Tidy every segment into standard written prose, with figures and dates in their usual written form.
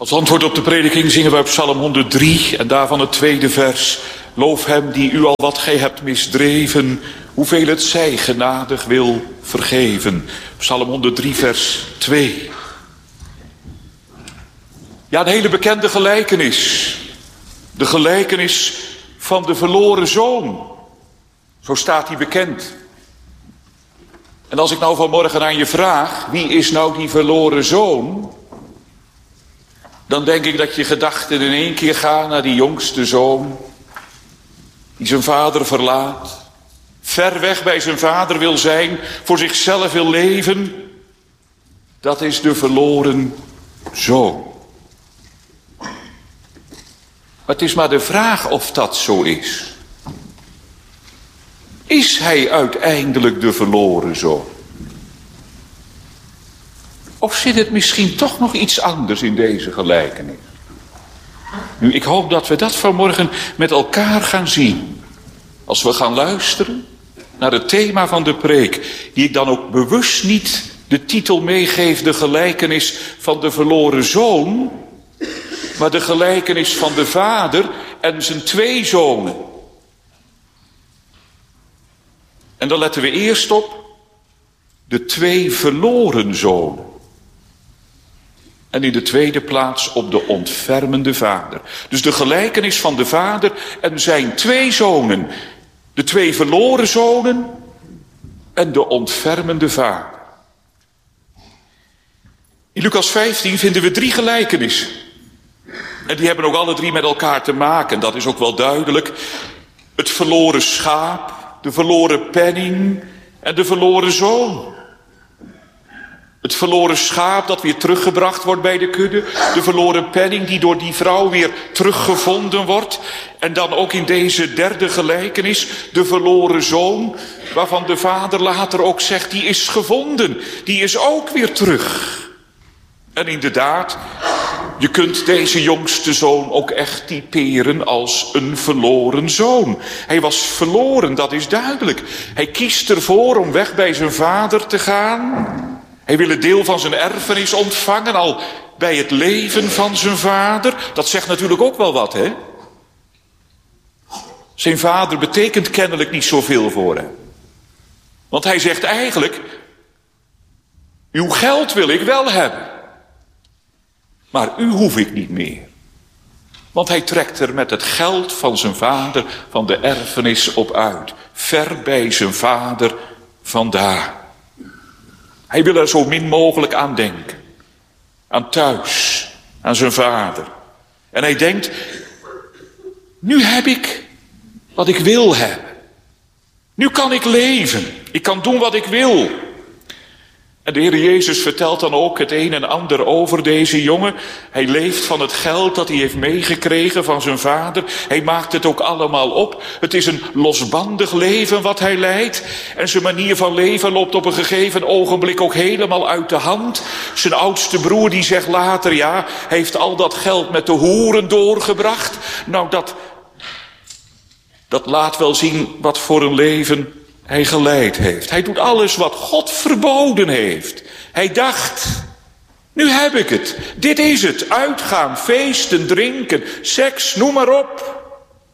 Als antwoord op de prediking zingen wij op Psalm 103 en daarvan het tweede vers. Loof hem die u al wat gij hebt misdreven, hoeveel het zij genadig wil vergeven. Psalm 103 vers 2. Ja, een hele bekende gelijkenis. De gelijkenis van de verloren zoon. Zo staat hij bekend. En als ik nou vanmorgen aan je vraag, wie is nou die verloren zoon? Dan denk ik dat je gedachten in één keer gaan naar die jongste zoon. Die zijn vader verlaat. Ver weg bij zijn vader wil zijn. Voor zichzelf wil leven. Dat is de verloren zoon. Maar het is maar de vraag of dat zo is. Is hij uiteindelijk de verloren zoon? Of zit het misschien toch nog iets anders in deze gelijkenis? Nu, ik hoop dat we dat vanmorgen met elkaar gaan zien. Als we gaan luisteren naar het thema van de preek. Die ik dan ook bewust niet de titel meegeef, de gelijkenis van de verloren zoon. Maar de gelijkenis van de vader en zijn twee zonen. En dan letten we eerst op de twee verloren zonen. En in de tweede plaats op de ontfermende vader. Dus de gelijkenis van de vader en zijn twee zonen. De twee verloren zonen en de ontfermende vader. In Lucas 15 vinden we 3 gelijkenissen. En die hebben ook alle 3 met elkaar te maken. Dat is ook wel duidelijk. Het verloren schaap, de verloren penning en de verloren zoon. Het verloren schaap dat weer teruggebracht wordt bij de kudde. De verloren penning die door die vrouw weer teruggevonden wordt. En dan ook in deze derde gelijkenis de verloren zoon. Waarvan de vader later ook zegt, die is gevonden. Die is ook weer terug. En inderdaad, je kunt deze jongste zoon ook echt typeren als een verloren zoon. Hij was verloren, dat is duidelijk. Hij kiest ervoor om weg bij zijn vader te gaan. Hij wil een deel van zijn erfenis ontvangen, al bij het leven van zijn vader. Dat zegt natuurlijk ook wel wat, hè? Zijn vader betekent kennelijk niet zoveel voor hem. Want hij zegt eigenlijk, uw geld wil ik wel hebben. Maar u hoef ik niet meer. Want hij trekt er met het geld van zijn vader, van de erfenis op uit. Ver bij zijn vader vandaan. Hij wil er zo min mogelijk aan denken. Aan thuis, aan zijn vader. En hij denkt, nu heb ik wat ik wil hebben. Nu kan ik leven. Ik kan doen wat ik wil. En de Heer Jezus vertelt dan ook het een en ander over deze jongen. Hij leeft van het geld dat hij heeft meegekregen van zijn vader. Hij maakt het ook allemaal op. Het is een losbandig leven wat hij leidt. En zijn manier van leven loopt op een gegeven ogenblik ook helemaal uit de hand. Zijn oudste broer die zegt later, ja, hij heeft al dat geld met de hoeren doorgebracht. Nou, dat laat wel zien wat voor een leven hij geleid heeft. Hij doet alles wat God verboden heeft. Hij dacht, nu heb ik het. Dit is het. Uitgaan, feesten, drinken, seks, noem maar op.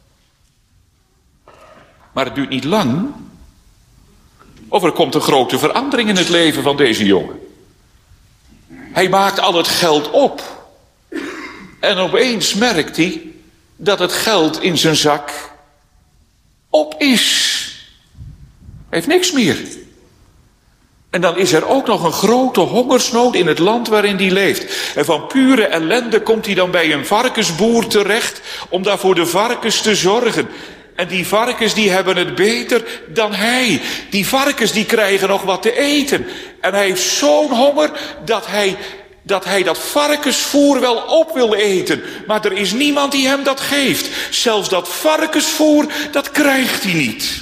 Maar het duurt niet lang. Of er komt een grote verandering in het leven van deze jongen. Hij maakt al het geld op. En opeens merkt hij dat het geld in zijn zak op is. Hij heeft niks meer. En dan is er ook nog een grote hongersnood in het land waarin hij leeft. En van pure ellende komt hij dan bij een varkensboer terecht om daar voor de varkens te zorgen. En die varkens die hebben het beter dan hij. Die varkens die krijgen nog wat te eten. En hij heeft zo'n honger dat hij dat varkensvoer wel op wil eten. Maar er is niemand die hem dat geeft. Zelfs dat varkensvoer, dat krijgt hij niet.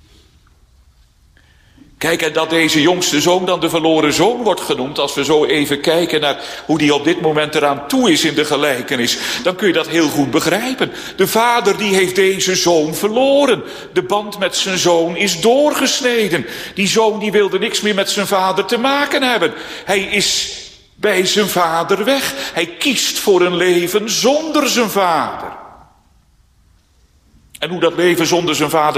Kijk, en dat deze jongste zoon dan de verloren zoon wordt genoemd, als we zo even kijken naar hoe die op dit moment eraan toe is in de gelijkenis, dan kun je dat heel goed begrijpen. De vader die heeft deze zoon verloren. De band met zijn zoon is doorgesneden. Die zoon die wilde niks meer met zijn vader te maken hebben. Hij is bij zijn vader weg. Hij kiest voor een leven zonder zijn vader. En hoe dat leven zonder zijn vader